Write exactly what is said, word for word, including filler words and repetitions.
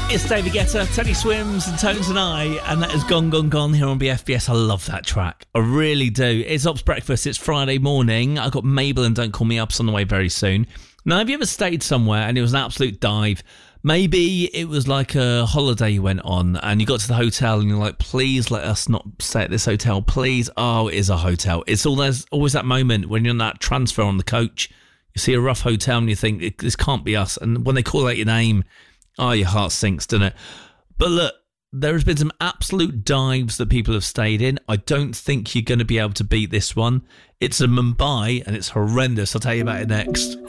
It's David Guetta, Teddy Swims and Tones and I, and that is Gone Gone Gone here on B F B S. I love that track. I really do. It's Ops Breakfast. It's Friday morning. I've got Mabel and Don't Call Me Up's on the way very soon. Now, have you ever stayed somewhere and it was an absolute dive? Maybe it was like a holiday you went on and you got to the hotel and you're like, please let us not stay at this hotel. Please. Oh, it is a hotel. It's always, always that moment when you're on that transfer on the coach. You see a rough hotel and you think, this can't be us. And when they call out your name, oh, your heart sinks, doesn't it? But look, there has been some absolute dives that people have stayed in. I don't think you're going to be able to beat this one. It's in Mumbai and it's horrendous. I'll tell you about it next.